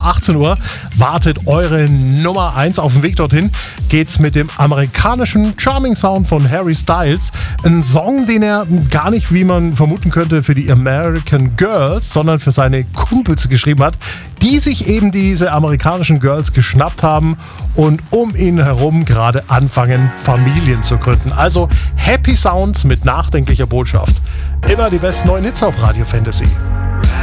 18 Uhr wartet eure Nummer 1. Auf dem Weg dorthin geht's mit dem amerikanischen Charming Sound von Harry Styles. Ein Song, den er gar nicht, wie man vermuten könnte, für die American Girls, sondern für seine Kumpels geschrieben hat, die sich eben diese amerikanischen Girls geschnappt haben und um ihn herum gerade anfangen, Familien zu gründen. Also Happy Sounds mit nachdenklicher Botschaft. Immer die besten neuen Hits auf Radio Fantasy.